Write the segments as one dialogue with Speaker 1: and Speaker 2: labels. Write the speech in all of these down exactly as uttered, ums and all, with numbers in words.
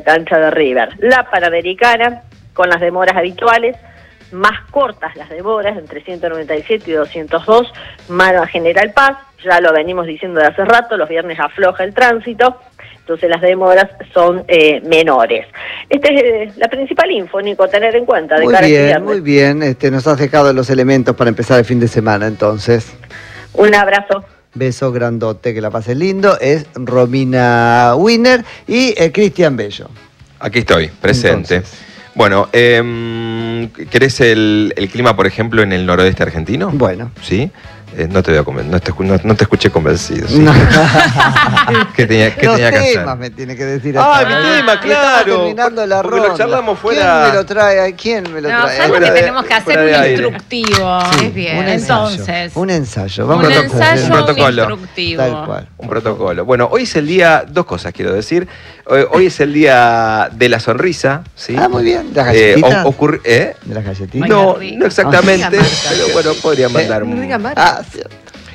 Speaker 1: cancha de River. La Panamericana, con las demoras habituales, más cortas las demoras, entre ciento noventa y siete y doscientos dos, mano a General Paz, ya lo venimos diciendo de hace rato, los viernes afloja el tránsito, entonces las demoras son eh, menores. Esta es eh, la principal info, Nico, a tener en cuenta. De
Speaker 2: muy
Speaker 1: cara
Speaker 2: bien,
Speaker 1: a este
Speaker 2: muy bien, este, nos has dejado los elementos para empezar el fin de semana, entonces.
Speaker 1: Un abrazo.
Speaker 2: Beso grandote, que la pases lindo. Es Romina Wiener y eh, Cristian Bello.
Speaker 3: Aquí estoy, presente.
Speaker 2: Entonces.
Speaker 3: Bueno, eh, ¿querés el, el clima, por ejemplo, en el noroeste argentino?
Speaker 2: Bueno.
Speaker 3: ¿Sí? Eh, no te voy a conven- no, te, no, no te escuché convencido. ¿sí?
Speaker 2: No.
Speaker 3: ¿Qué tenía, qué
Speaker 2: Los
Speaker 3: tenía que hacer?
Speaker 2: temas me tiene que decir.
Speaker 3: Ah,
Speaker 2: hasta
Speaker 3: mi
Speaker 2: ahora.
Speaker 3: tema,
Speaker 2: Y estamos
Speaker 3: claro.
Speaker 2: terminando la
Speaker 3: Porque lo
Speaker 2: ronda.
Speaker 3: charlamos fuera-
Speaker 2: ¿Quién me lo trae? ¿Quién me lo
Speaker 4: No,
Speaker 2: trae?
Speaker 4: ¿sabes lo
Speaker 3: Fuera
Speaker 4: que
Speaker 3: de-
Speaker 4: tenemos que hacer?
Speaker 3: fuera
Speaker 4: Un
Speaker 3: de aire.
Speaker 4: instructivo.
Speaker 2: Sí,
Speaker 4: Es bien.
Speaker 2: un ensayo,
Speaker 4: Entonces,
Speaker 2: un ensayo.
Speaker 4: un
Speaker 2: Vamos a
Speaker 4: ensayo
Speaker 3: un protocolo.
Speaker 4: instructivo.
Speaker 2: Tal cual.
Speaker 3: Un protocolo. Bueno, hoy es el día, dos cosas quiero decir. Hoy, hoy es el día de la sonrisa, ¿sí?
Speaker 2: Ah, muy bien. ¿Las
Speaker 3: Eh,
Speaker 2: galletitas?
Speaker 3: o- ocurre- ¿eh?
Speaker 2: ¿De las galletitas?
Speaker 4: Ay,
Speaker 3: No,
Speaker 4: qué rico.
Speaker 3: no exactamente,
Speaker 4: Ah, diga marca.
Speaker 3: pero bueno, podría mandar un...
Speaker 2: Ah, cierto.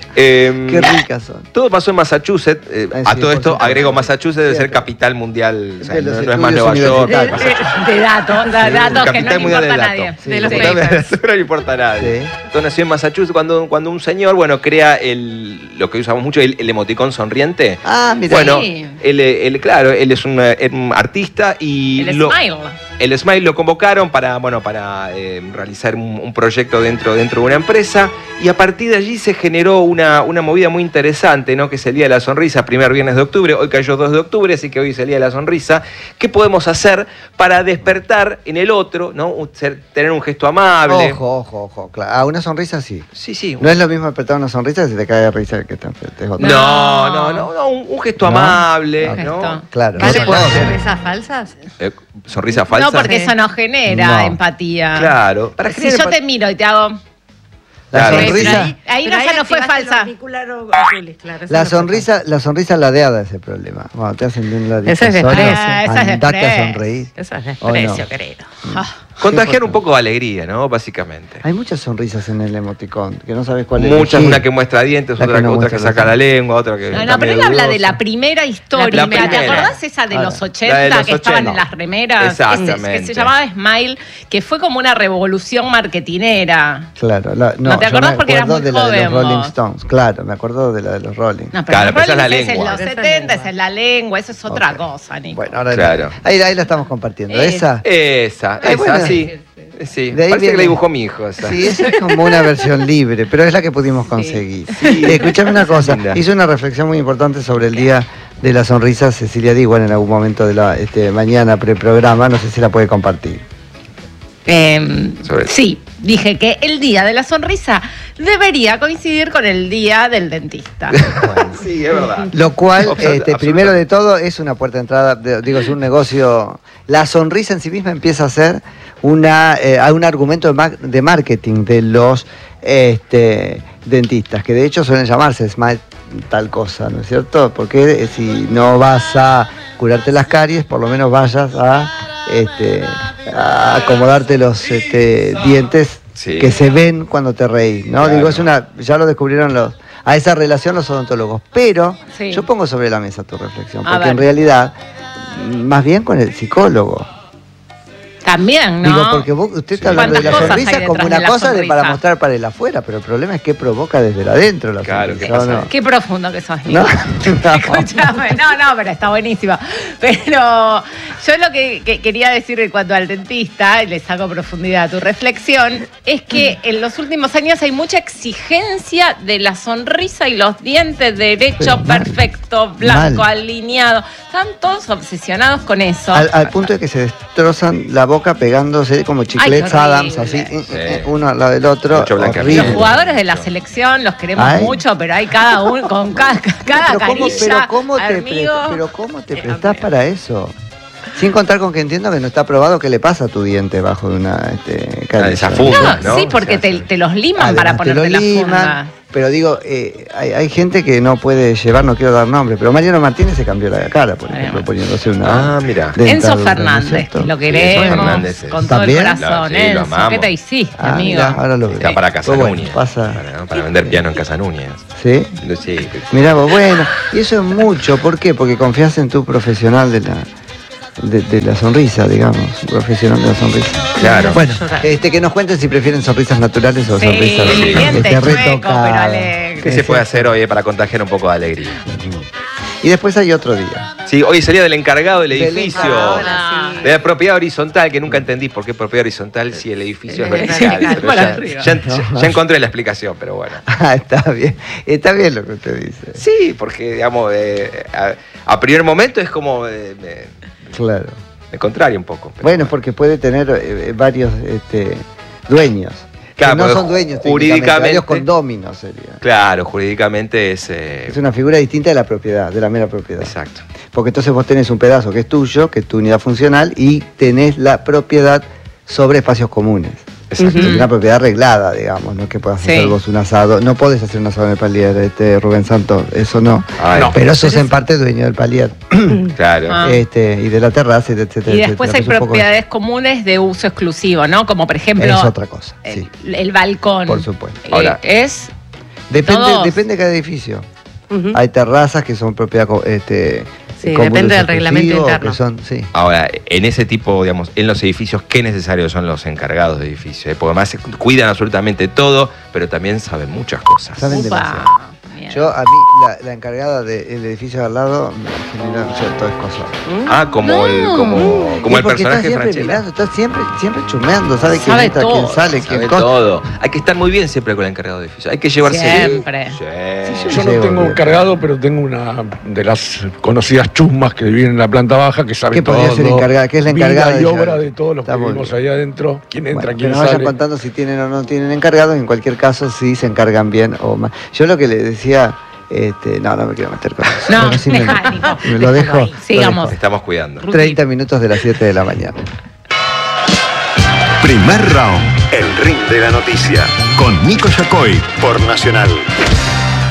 Speaker 3: Eh,
Speaker 2: Qué ricas son.
Speaker 3: Todo pasó en Massachusetts. eh,
Speaker 2: Ah,
Speaker 3: a
Speaker 2: sí,
Speaker 3: todo
Speaker 2: por
Speaker 3: esto
Speaker 2: supuesto.
Speaker 3: agrego Massachusetts, debe ser
Speaker 2: Cierto.
Speaker 3: capital mundial. O sea,
Speaker 2: De
Speaker 3: no,
Speaker 2: los
Speaker 3: no es más
Speaker 2: estudios
Speaker 3: Nueva York.
Speaker 2: universitarios.
Speaker 4: De, de datos, de datos que
Speaker 3: Capital
Speaker 4: no le
Speaker 3: mundial
Speaker 4: importa a
Speaker 3: del
Speaker 4: nadie.
Speaker 3: dato.
Speaker 2: Sí,
Speaker 4: de los
Speaker 2: sí.
Speaker 4: papers.
Speaker 3: No le importa a nadie.
Speaker 2: Sí.
Speaker 3: Entonces nació en Massachusetts cuando, cuando un señor, bueno, crea el, lo que usamos mucho, el, el emoticón sonriente.
Speaker 2: Ah, mira.
Speaker 3: Bueno,
Speaker 4: Sí.
Speaker 3: él, él, claro, él es un, eh, un artista y
Speaker 4: El
Speaker 3: lo-
Speaker 4: smile.
Speaker 3: el Smile lo convocaron para, bueno, para eh, realizar un, un proyecto dentro, dentro de una empresa y a partir de allí se generó una, una movida muy interesante, ¿no? Que es el Día de la Sonrisa, primer viernes de octubre, hoy cayó dos de octubre, así que hoy es el Día de la Sonrisa. ¿Qué podemos hacer para despertar en el otro, ¿no? Un- ser- tener un gesto amable?
Speaker 2: Ojo, ojo, ojo. Claro. Ah, una sonrisa sí.
Speaker 3: Sí, sí.
Speaker 2: No es lo mismo apretar una sonrisa que se te cae de risa el que está enfrente. Es otra.
Speaker 3: No, no, no, no, un, un gesto
Speaker 2: ¿No?
Speaker 3: amable,
Speaker 2: Ok.
Speaker 3: ¿no?
Speaker 4: Gesto.
Speaker 2: Claro.
Speaker 4: ¿Vale
Speaker 2: No se
Speaker 4: las
Speaker 2: puede.
Speaker 4: sonrisas falsas?
Speaker 3: Eh, ¿Sonrisa falsa?
Speaker 4: No, porque
Speaker 5: Sí.
Speaker 4: eso no genera
Speaker 2: No.
Speaker 4: empatía.
Speaker 3: Claro. Para
Speaker 4: Si
Speaker 3: generar
Speaker 4: yo
Speaker 3: empat-
Speaker 4: te miro y te hago...
Speaker 2: La
Speaker 3: Claro.
Speaker 4: Pero
Speaker 2: sonrisa,
Speaker 4: ahí, ahí
Speaker 5: Pero
Speaker 4: no, ya no fue
Speaker 5: activaste el
Speaker 4: falsa.
Speaker 5: auricular oculis, claro, eso
Speaker 2: la
Speaker 5: no fue
Speaker 2: sonrisa, la sonrisa ladeada es el problema. Cuando te hacen de un ladito
Speaker 5: Eso es
Speaker 2: solo,
Speaker 5: desprecio.
Speaker 4: Ah, esa es
Speaker 2: andate a
Speaker 4: desprecio.
Speaker 2: sonreír.
Speaker 5: falsa. Eso es
Speaker 2: ¿O no?
Speaker 5: desprecio, querido.
Speaker 4: Ah,
Speaker 3: Contagiar un poco de alegría, ¿no? Básicamente.
Speaker 2: Hay muchas sonrisas en el emoticón, que no sabes cuál es.
Speaker 3: Muchas, una que muestra dientes,
Speaker 2: La
Speaker 3: otra
Speaker 2: que
Speaker 3: que,
Speaker 2: no
Speaker 3: otra que
Speaker 2: muestra
Speaker 3: saca
Speaker 2: los
Speaker 3: la lengua, otra que...
Speaker 4: No,
Speaker 3: está
Speaker 4: no, pero él
Speaker 3: medio
Speaker 4: habla de
Speaker 3: dudosa.
Speaker 4: la primera historia.
Speaker 3: La
Speaker 4: ¿Te
Speaker 3: primera.
Speaker 4: acordás esa de
Speaker 2: Ah,
Speaker 4: los
Speaker 3: la de
Speaker 4: ochenta
Speaker 3: los
Speaker 4: que estaban
Speaker 3: ochenta.
Speaker 4: en las remeras?
Speaker 3: Exactamente.
Speaker 4: Ese- que se llamaba Smile, que fue como una revolución marketinera.
Speaker 2: Claro, la- no,
Speaker 4: ¿No te
Speaker 2: yo
Speaker 4: acordás
Speaker 2: me
Speaker 4: porque eras
Speaker 2: acuerdo
Speaker 4: muy
Speaker 2: de la de los
Speaker 4: joven,
Speaker 2: Rolling
Speaker 4: vos?
Speaker 2: Stones, claro, me acuerdo de la de los Rolling.
Speaker 4: No, pero
Speaker 3: Claro,
Speaker 4: los
Speaker 3: pero esa es la
Speaker 4: Rolling es en
Speaker 3: lengua.
Speaker 4: los
Speaker 5: Esa es
Speaker 4: setenta,
Speaker 5: lengua.
Speaker 4: esa es la lengua, eso es otra
Speaker 2: Ok.
Speaker 4: cosa, Nico.
Speaker 2: Bueno, ahora
Speaker 3: Claro.
Speaker 2: ahí, ahí la estamos compartiendo.
Speaker 4: Es-
Speaker 2: Esa.
Speaker 3: Esa,
Speaker 2: Ay,
Speaker 3: esa,
Speaker 2: bueno.
Speaker 3: sí. Sí,
Speaker 2: De ahí
Speaker 3: parece que
Speaker 2: viene-
Speaker 3: la dibujó mi hijo esa.
Speaker 2: Sí, esa es como una versión libre, pero es la que pudimos conseguir. Y escuchame una cosa,
Speaker 3: Linda.
Speaker 2: hizo una reflexión muy importante sobre el Día de la Sonrisa Cecilia Diguan en algún momento de la este, mañana preprograma, no sé si la puede compartir.
Speaker 4: Eh,
Speaker 3: Sobre-
Speaker 4: sí, dije que el día de la sonrisa debería coincidir con el día del dentista.
Speaker 3: Sí, es verdad.
Speaker 2: Lo cual,
Speaker 3: Absolut-
Speaker 2: este,
Speaker 3: absolutamente.
Speaker 2: primero de todo, es una puerta de entrada, de- digo, es un negocio. La sonrisa en sí misma empieza a ser una, eh, un argumento de, ma- de marketing de los este, dentistas, que de hecho suelen llamarse Smile tal cosa, ¿no es cierto? Porque eh, si no vas a curarte las caries, por lo menos vayas a, este, a acomodarte los este, dientes
Speaker 3: Sí.
Speaker 2: que se ven cuando te reís, ¿no?
Speaker 3: Claro.
Speaker 2: Digo, es una, ya lo descubrieron los, a esa relación los odontólogos, pero
Speaker 4: Sí.
Speaker 2: yo pongo sobre la mesa tu reflexión,
Speaker 4: A
Speaker 2: porque
Speaker 4: ver.
Speaker 2: en realidad, más bien con el psicólogo.
Speaker 4: También, ¿no?
Speaker 2: Digo, porque vos- usted está
Speaker 3: Sí.
Speaker 2: hablando de la
Speaker 4: ¿Cuántas cosas hay
Speaker 2: sonrisa como
Speaker 4: detrás
Speaker 2: una
Speaker 4: de la
Speaker 2: cosa de para
Speaker 4: sonrisa?
Speaker 2: mostrar para el afuera, pero el problema es que provoca desde el adentro la
Speaker 3: Claro,
Speaker 2: sonrisa,
Speaker 3: ¿qué
Speaker 2: ¿o
Speaker 3: pasa
Speaker 2: no?
Speaker 3: ahí?
Speaker 4: Qué profundo que sos, Nico.
Speaker 2: ¿No? No.
Speaker 4: Escúchame, no, no, pero está buenísimo. Pero yo lo que, que quería decir en cuanto al dentista, y le saco profundidad a tu reflexión, es que en los últimos años hay mucha exigencia de la sonrisa y los dientes derecho,
Speaker 2: Pero mal.
Speaker 4: perfecto, blanco,
Speaker 2: Mal.
Speaker 4: alineado. Están todos obsesionados con eso.
Speaker 2: Al, al punto de que se destrozan la boca pegándose como chiclets
Speaker 4: qué
Speaker 2: Adams,
Speaker 4: horrible.
Speaker 2: así, eh,
Speaker 3: Sí.
Speaker 2: eh, uno al lado del otro.
Speaker 3: Mucho blanca
Speaker 2: horrible.
Speaker 4: Los jugadores de la selección los queremos
Speaker 2: Ay.
Speaker 4: mucho, pero hay cada uno con cada, cada
Speaker 2: pero cómo,
Speaker 4: carilla.
Speaker 2: pero cómo te, pre-
Speaker 4: amigo.
Speaker 2: pero cómo te
Speaker 4: Eh,
Speaker 2: prestás
Speaker 4: amigo.
Speaker 2: para eso. Sin contar con que entiendo que no está probado qué le pasa a tu diente bajo de una este, carilla.
Speaker 3: esa funda.
Speaker 4: No,
Speaker 3: ¿no?
Speaker 4: sí, porque
Speaker 3: O sea,
Speaker 4: te,
Speaker 3: sí.
Speaker 4: te los liman
Speaker 2: Además,
Speaker 4: para
Speaker 2: te
Speaker 4: ponerte
Speaker 2: lo
Speaker 4: la
Speaker 2: liman,
Speaker 4: funda.
Speaker 2: Pero digo, eh, hay, hay gente que no puede llevar, no quiero dar nombre, pero Mariano Martínez se cambió la cara, por ejemplo,
Speaker 4: Mariano.
Speaker 2: poniéndose una.
Speaker 3: Ah, mira.
Speaker 2: dental,
Speaker 4: Enzo
Speaker 2: ¿no es
Speaker 4: Fernández,
Speaker 2: cierto?
Speaker 4: que lo
Speaker 3: Sí,
Speaker 4: queremos
Speaker 3: Enzo Fernández es-
Speaker 4: con todo el
Speaker 2: ¿También?
Speaker 4: corazón.
Speaker 3: Sí, lo
Speaker 4: Enzo,
Speaker 3: amamos.
Speaker 4: ¿qué te hiciste,
Speaker 2: Ah,
Speaker 4: amigo?
Speaker 2: mirá, ahora lo veo.
Speaker 3: Está para Casa
Speaker 2: Pues bueno,
Speaker 3: Núñez.
Speaker 2: pasa.
Speaker 3: Para, para vender piano en Casa Núñez.
Speaker 2: ¿Sí?
Speaker 3: Sí.
Speaker 2: Mirá vos, bueno, y eso es mucho, ¿por qué? Porque confías en tu profesional de la, de, de la sonrisa, digamos, profesional de la sonrisa.
Speaker 3: Claro.
Speaker 2: Bueno, este, que nos cuenten si prefieren sonrisas naturales o
Speaker 4: Sí,
Speaker 2: sonrisas
Speaker 4: el diente
Speaker 2: este,
Speaker 4: chueco, pero
Speaker 2: retocadas.
Speaker 4: alegre.
Speaker 3: ¿Qué se puede hacer hoy para contagiar un poco de alegría?
Speaker 2: Y después hay otro día.
Speaker 3: Sí, hoy salía del encargado del
Speaker 2: Del
Speaker 3: edificio.
Speaker 4: encargado, sí.
Speaker 3: De la propiedad horizontal, que nunca entendí por qué propiedad horizontal si el edificio es
Speaker 4: Sí,
Speaker 3: vertical.
Speaker 4: vertical,
Speaker 3: Pero
Speaker 4: para
Speaker 3: ya,
Speaker 4: arriba.
Speaker 3: ya- ya- ya encontré la explicación, pero bueno.
Speaker 2: Ah, está bien. Está bien lo que usted dice.
Speaker 3: Sí, porque, digamos, eh, a, a primer momento es como eh, me,
Speaker 2: Claro.
Speaker 3: me contraria un poco. pero
Speaker 2: Bueno, porque puede tener eh, varios este, dueños.
Speaker 3: Claro,
Speaker 2: que no
Speaker 3: porque
Speaker 2: son dueños
Speaker 3: jurídicamente-
Speaker 2: técnicamente, varios condóminos sería.
Speaker 3: Claro, jurídicamente es... eh,
Speaker 2: Es una figura distinta de la propiedad, de la mera propiedad.
Speaker 3: Exacto.
Speaker 2: Porque entonces vos tenés un pedazo que es tuyo, que es tu unidad funcional, y tenés la propiedad sobre espacios comunes.
Speaker 3: Exacto.
Speaker 2: Es una propiedad arreglada, digamos, no es que puedas
Speaker 4: Sí.
Speaker 2: hacer vos un asado. No podés hacer un asado en el palier, este, Rubén Santos, eso no.
Speaker 3: Ay,
Speaker 5: No.
Speaker 2: Pero sos en parte dueño del palier.
Speaker 3: Claro.
Speaker 4: Ah.
Speaker 2: este, y de la terraza, etcétera.
Speaker 4: Y después
Speaker 2: etcétera.
Speaker 4: hay
Speaker 2: Es un poco-
Speaker 4: propiedades comunes de uso exclusivo, ¿no? Como por ejemplo
Speaker 2: Es otra cosa,
Speaker 4: el,
Speaker 2: sí.
Speaker 4: el balcón.
Speaker 2: Por supuesto.
Speaker 4: Eh,
Speaker 3: Ahora-
Speaker 4: es
Speaker 2: Depende,
Speaker 4: todos.
Speaker 2: depende de cada edificio.
Speaker 5: Ujú.
Speaker 2: Hay terrazas que son propiedad co- este,
Speaker 5: Sí,
Speaker 2: con
Speaker 5: depende
Speaker 2: uso
Speaker 5: del reglamento
Speaker 2: exclusivo,
Speaker 5: interno.
Speaker 2: que son, sí.
Speaker 3: Ahora, en ese tipo, digamos, en los edificios, qué necesarios son los encargados de edificios. ¿eh? Porque además se cuidan absolutamente todo, pero también saben muchas cosas.
Speaker 2: Saben
Speaker 4: Upa.
Speaker 2: demasiado.
Speaker 4: Bien.
Speaker 2: Yo, a mí, la, la encargada del edificio de al lado me genera yo, todo es cosa.
Speaker 3: Ah, como el, como, como
Speaker 2: Y
Speaker 3: el
Speaker 2: porque
Speaker 3: personaje
Speaker 2: está siempre
Speaker 3: Franchella.
Speaker 2: mirando, está siempre, siempre chumeando, sabe quién
Speaker 4: Sabe
Speaker 2: entra,
Speaker 4: todo,
Speaker 2: quién sale,
Speaker 3: Sabe
Speaker 2: quién cosa.
Speaker 3: todo. Hay que estar muy bien siempre con el encargado de edificio. Hay que llevarse
Speaker 4: Siempre.
Speaker 3: Sí.
Speaker 2: Sí,
Speaker 5: Yo no
Speaker 2: llevo
Speaker 5: tengo
Speaker 2: bien.
Speaker 5: encargado, pero tengo una de las conocidas chusmas que viven en la planta baja que sabe
Speaker 2: ¿Qué
Speaker 5: todo.
Speaker 2: podría ser encargada? ¿Qué es la encargada
Speaker 5: Vida
Speaker 2: de
Speaker 5: y
Speaker 2: ella?
Speaker 5: obra de todos los que
Speaker 2: Está muy
Speaker 5: vivimos
Speaker 2: bien.
Speaker 5: ahí adentro. Quién entra,
Speaker 2: Bueno, que
Speaker 5: quién
Speaker 2: nos vayan
Speaker 5: sale.
Speaker 2: contando si tienen o no tienen encargados, en cualquier caso si se encargan bien o mal. Yo lo que le decía, este, no, no me quiero meter con eso.
Speaker 4: No,
Speaker 2: Bueno, sí me-
Speaker 4: dejá, Nico,
Speaker 2: me lo
Speaker 4: déjalo
Speaker 2: dejo.
Speaker 4: ahí.
Speaker 2: lo
Speaker 4: Sigamos.
Speaker 2: dejo.
Speaker 3: Estamos cuidando.
Speaker 2: treinta minutos de las siete de la mañana.
Speaker 6: Primer round. El ring de la noticia. Con Nico Yacoy por Nacional.